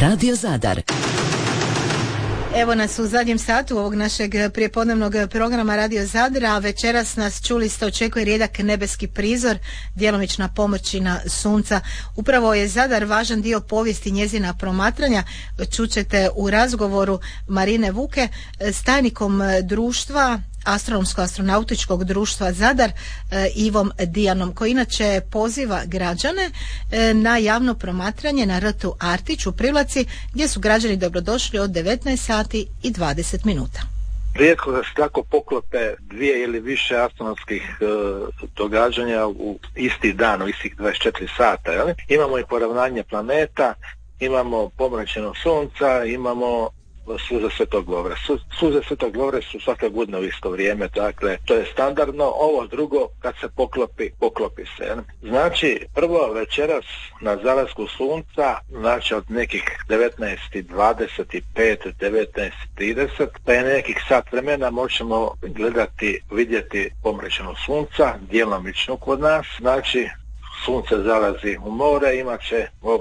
Radio Zadar. Evo nas u zadnjem satu ovog našeg prijepodnevnog programa Radio Zadra, a večeras nas, čuli ste, očekuje rijedak nebeski prizor, djelomična pomrčina sunca. Upravo je Zadar važan dio povijesti njezina promatranja. Čućete u razgovoru Marine Vuke s tajnikom društva Astronomsko-astronautičkog društva Zadar, Ivom Dijanom, koji inače poziva građane na javno promatranje na RTU Artić u Privlaci, gdje su građani dobrodošli od 19 sati i 20 minuta. Rijetko da se tako poklope dvije ili više astronomskih događanja u isti dan, u istih 24 sata. Jel? Imamo i poravnanje planeta, imamo pomračenog sunca, imamo suze Svetog Lovre. Suze Svetog Lovre su svake godine u isto vrijeme, dakle to je standardno. Ovo drugo, kad se poklopi se. Jel? Znači, prvo večeras na zalasku sunca, znači od nekih 19:25, 19:30, pa je nekih sat vremena možemo vidjeti pomračenog sunca, djelomično kod nas. Znači, sunce zalazi u more, imat će